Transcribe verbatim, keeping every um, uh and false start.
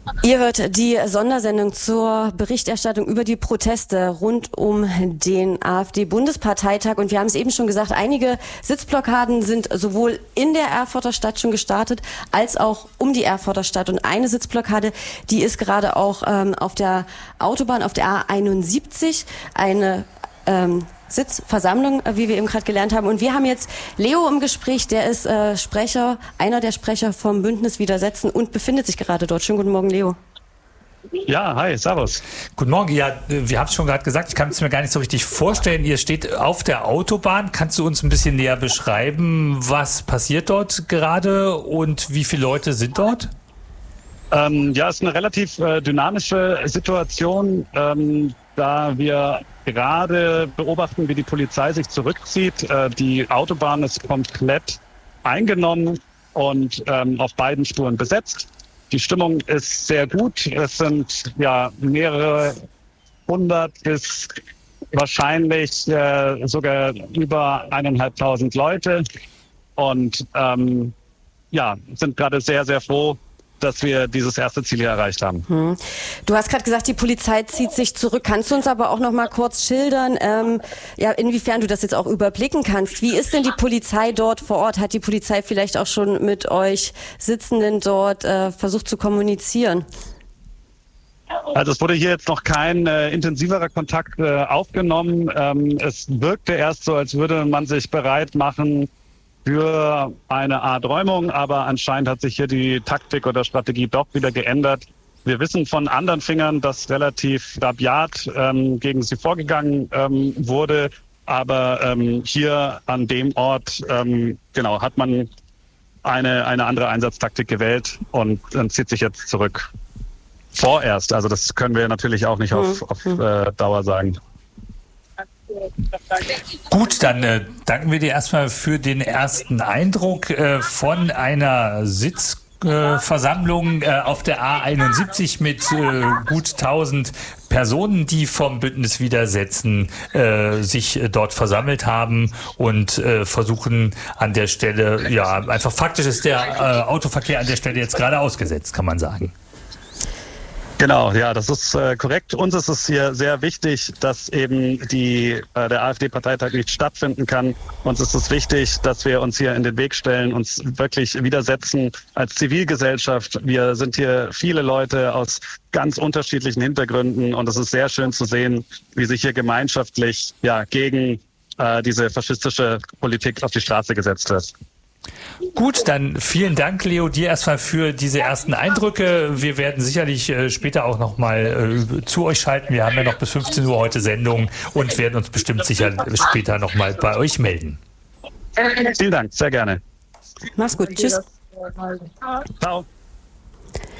Ihr hört die Sondersendung zur Berichterstattung über die Proteste rund um den AfD-Bundesparteitag. Und wir haben es eben schon gesagt, einige Sitzblockaden sind sowohl in der Erfurter Stadt schon gestartet, als auch um die Erfurter Stadt. Und eine Sitzblockade, die ist gerade auch ähm, auf der Autobahn, auf der A einundsiebzig, eine ähm, Sitzversammlung, wie wir eben gerade gelernt haben. Und wir haben jetzt Leo im Gespräch, der ist äh, Sprecher, einer der Sprecher vom Bündnis Widersetzen und befindet sich gerade dort. Schönen guten Morgen, Leo. Ja, hi, servus. Guten Morgen. Ja, wir haben es schon gerade gesagt, ich kann es mir gar nicht so richtig vorstellen. Ihr steht auf der Autobahn. Kannst du uns ein bisschen näher beschreiben, was passiert dort gerade und wie viele Leute sind dort? Ähm, ja, es ist eine relativ äh, dynamische Situation, ähm, da wir gerade beobachten, wie die Polizei sich zurückzieht. Äh, die Autobahn ist komplett eingenommen und ähm, auf beiden Spuren besetzt. Die Stimmung ist sehr gut. Es sind ja mehrere hundert bis wahrscheinlich äh, sogar über eineinhalbtausend Leute und ähm, ja, sind gerade sehr, sehr froh, dass wir dieses erste Ziel hier erreicht haben. Hm. Du hast gerade gesagt, die Polizei zieht sich zurück. Kannst du uns aber auch noch mal kurz schildern, ähm, ja, inwiefern du das jetzt auch überblicken kannst? Wie ist denn die Polizei dort vor Ort? Hat die Polizei vielleicht auch schon mit euch Sitzenden dort äh, versucht zu kommunizieren? Also es wurde hier jetzt noch kein äh, intensiverer Kontakt äh, aufgenommen. Ähm, es wirkte erst so, als würde man sich bereit machen für eine Art Räumung, aber anscheinend hat sich hier die Taktik oder Strategie doch wieder geändert. Wir wissen von anderen Fingern, dass relativ rabiat ähm, gegen sie vorgegangen ähm, wurde, aber ähm, hier an dem Ort ähm, genau hat man eine eine andere Einsatztaktik gewählt und äh, zieht sich jetzt zurück. Vorerst, also das können wir natürlich auch nicht auf, auf äh, Dauer sagen. Gut, dann äh, danken wir dir erstmal für den ersten Eindruck äh, von einer Sitzversammlung äh, auf der A einundsiebzig mit äh, gut tausend Personen, die vom Bündnis Widersetzen äh, sich äh, dort versammelt haben und äh, versuchen an der Stelle, ja, einfach faktisch ist der äh, Autoverkehr an der Stelle jetzt gerade ausgesetzt, kann man sagen. Genau, ja, das ist äh, korrekt. Uns ist es hier sehr wichtig, dass eben die, äh, der AfD-Parteitag nicht stattfinden kann. Uns ist es wichtig, dass wir uns hier in den Weg stellen, uns wirklich widersetzen als Zivilgesellschaft. Wir sind hier viele Leute aus ganz unterschiedlichen Hintergründen und es ist sehr schön zu sehen, wie sich hier gemeinschaftlich ja gegen äh, diese faschistische Politik auf die Straße gesetzt wird. Gut, dann vielen Dank, Leo, dir erstmal für diese ersten Eindrücke. Wir werden sicherlich äh, später auch nochmal äh, zu euch schalten. Wir haben ja noch bis fünfzehn Uhr heute Sendung und werden uns bestimmt sicher später nochmal bei euch melden. Vielen Dank, sehr gerne. Mach's gut, tschüss. Ciao.